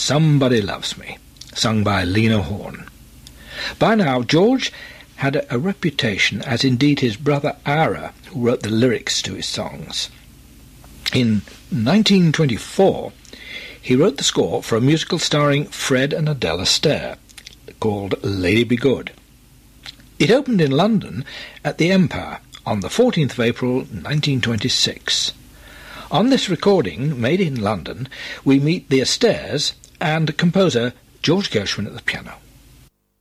Somebody Loves Me, sung by Lena Horne. By now, George had a reputation, as indeed his brother Ira, who wrote the lyrics to his songs. In 1924, he wrote the score for a musical starring Fred and Adele Astaire, called Lady Be Good. It opened in London at the Empire on the 14th of April 1926. On this recording, made in London, we meet the Astaires and composer George Gershwin at the piano.